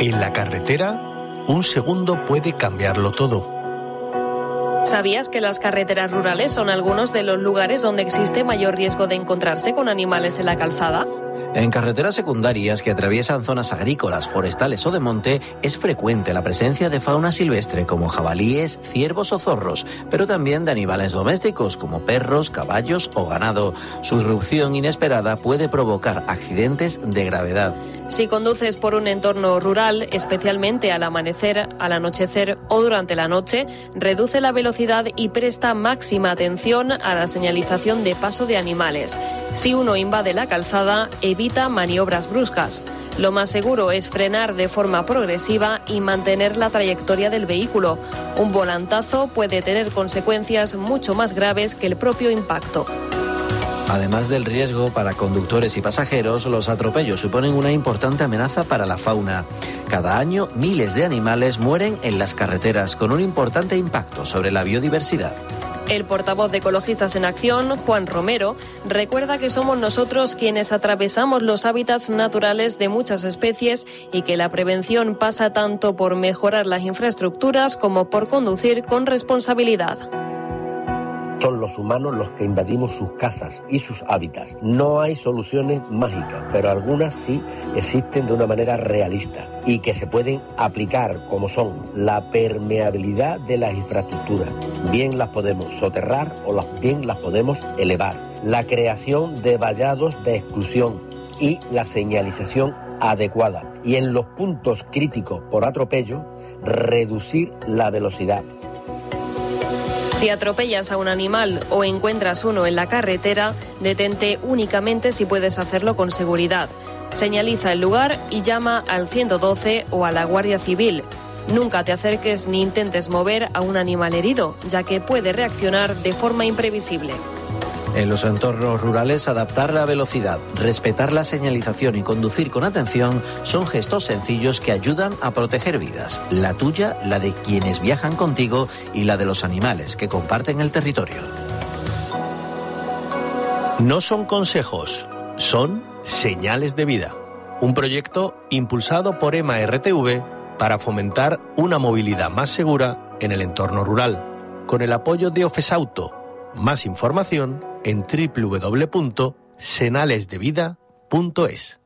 En la carretera, un segundo puede cambiarlo todo. ¿Sabías que las carreteras rurales son algunos de los lugares donde existe mayor riesgo de encontrarse con animales en la calzada? En carreteras secundarias que atraviesan zonas agrícolas, forestales o de monte, es frecuente la presencia de fauna silvestre como jabalíes, ciervos o zorros, pero también de animales domésticos como perros, caballos o ganado. Su irrupción inesperada puede provocar accidentes de gravedad. Si conduces por un entorno rural, especialmente al amanecer, al anochecer o durante la noche, reduce la velocidad y presta máxima atención a la señalización de paso de animales. Si uno invade la calzada, evita maniobras bruscas. Lo más seguro es frenar de forma progresiva y mantener la trayectoria del vehículo. Un volantazo puede tener consecuencias mucho más graves que el propio impacto. Además del riesgo para conductores y pasajeros, los atropellos suponen una importante amenaza para la fauna. Cada año, miles de animales mueren en las carreteras, con un importante impacto sobre la biodiversidad. El portavoz de Ecologistas en Acción, Juan Romero, recuerda que somos nosotros quienes atravesamos los hábitats naturales de muchas especies y que la prevención pasa tanto por mejorar las infraestructuras como por conducir con responsabilidad. Son los humanos los que invadimos sus casas y sus hábitats. No hay soluciones mágicas, pero algunas sí existen de una manera realista y que se pueden aplicar, como son la permeabilidad de las infraestructuras. Bien las podemos soterrar o bien las podemos elevar. La creación de vallados de exclusión y la señalización adecuada. Y en los puntos críticos por atropello, reducir la velocidad. Si atropellas a un animal o encuentras uno en la carretera, detente únicamente si puedes hacerlo con seguridad. Señaliza el lugar y llama al 112 o a la Guardia Civil. Nunca te acerques ni intentes mover a un animal herido, ya que puede reaccionar de forma imprevisible. En los entornos rurales, adaptar la velocidad, respetar la señalización y conducir con atención son gestos sencillos que ayudan a proteger vidas, la tuya, la de quienes viajan contigo y la de los animales que comparten el territorio. No son consejos, son señales de vida. Un proyecto impulsado por EMA-RTV para fomentar una movilidad más segura en el entorno rural, con el apoyo de Ofesauto. Más información en www.senalesdevida.es.